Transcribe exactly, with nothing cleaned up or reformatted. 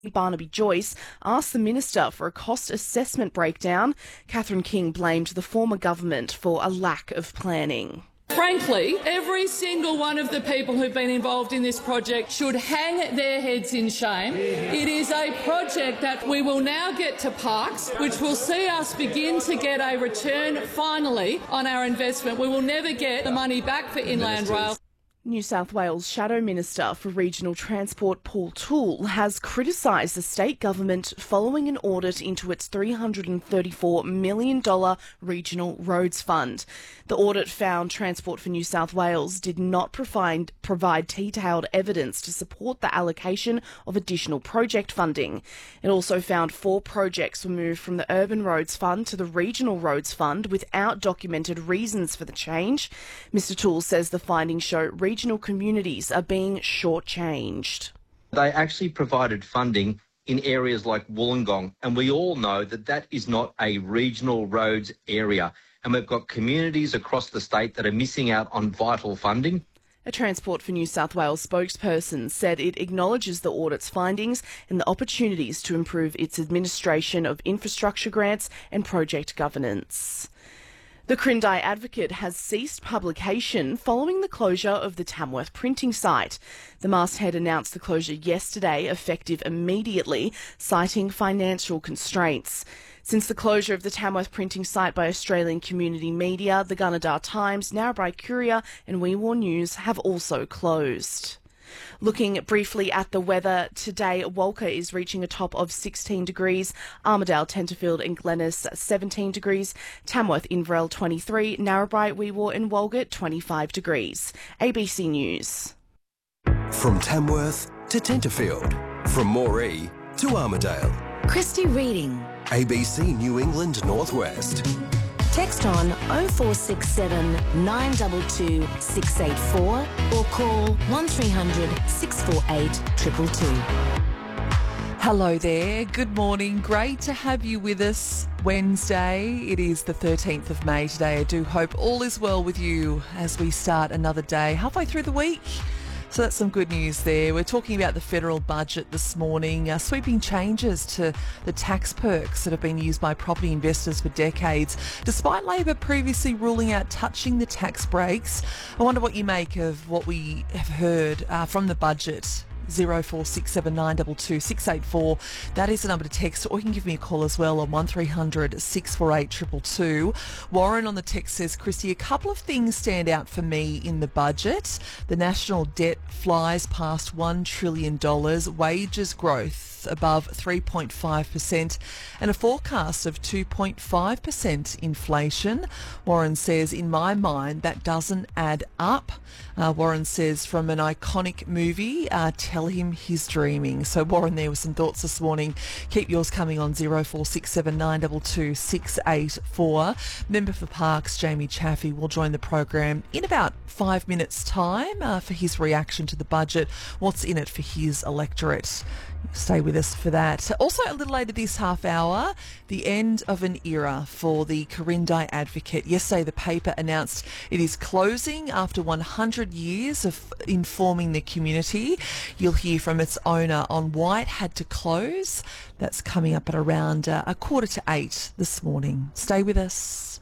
Barnaby Joyce asked the minister for a cost assessment breakdown. Catherine King blamed the former government for a lack of planning. Frankly, every single one of the people who've been involved in this project should hang their heads in shame. It is a project that we will now get to Parkes, which will see us begin to get a return finally on our investment. We will never get the money back for Inland Rail. New South Wales Shadow Minister for Regional Transport Paul Toole has criticised the state government following an audit into its three hundred thirty-four million dollars Regional Roads Fund. The audit found Transport for New South Wales did not provide, provide detailed evidence to support the allocation of additional project funding. It also found four projects were moved from the Urban Roads Fund to the Regional Roads Fund without documented reasons for the change. Mister Toole says the findings show regional communities are being shortchanged. They actually provided funding in areas like Wollongong, and we all know that that is not a regional roads area. And we've got communities across the state that are missing out on vital funding. A Transport for New South Wales spokesperson said it acknowledges the audit's findings and the opportunities to improve its administration of infrastructure grants and project governance. The Quirindi Advocate has ceased publication following the closure of the Tamworth printing site. The masthead announced the closure yesterday, effective immediately, citing financial constraints. Since the closure of the Tamworth printing site by Australian community media, the Gunnedah Times, Narrabri Courier and Wee Waa News have also closed. Looking briefly at the weather, today Walker is reaching a top of sixteen degrees, Armidale, Tenterfield and Glennis seventeen degrees, Tamworth, Inverell twenty-three, Narrabri, Wee Waa and Walgett twenty-five degrees. A B C News. From Tamworth to Tenterfield, from Moree to Armidale. Christy Reading. A B C New England Northwest. Text on oh four six seven, nine two two, six eight four or call one three hundred, six four eight, two two two. Hello there. Good morning. Great to have you with us Wednesday. It is the thirteenth of May today. I do hope all is well with you as we start another day halfway through the week. So that's some good news there. We're talking about the federal budget this morning, uh, sweeping changes to the tax perks that have been used by property investors for decades, despite Labor previously ruling out touching the tax breaks. I wonder what you make of what we have heard uh, from the budget. zero four six seven nine two two six eight four. That is the number to text, or you can give me a call as well on one three hundred, six four eight, two two two. Warren on the text says, Christy, a couple of things stand out for me in the budget. The national debt flies past one trillion dollars, wages growth above three point five percent and a forecast of two point five percent inflation. Warren says, in my mind, that doesn't add up. Uh, Warren says, from an iconic movie, uh, tell him he's dreaming. So Warren there with some thoughts this morning. Keep yours coming on zero four six seven nine two two six eight four. Member for Parkes, Jamie Chaffey, will join the program in about five minutes' time uh, for his reaction to the budget, what's in it for his electorate. Stay with us for that. Also, a little later this half hour, the end of an era for the Quirindi Advocate. Yesterday, the paper announced it is closing after one hundred years of informing the community. You'll hear from its owner on why it had to close. That's coming up at around uh, a quarter to eight this morning. Stay with us.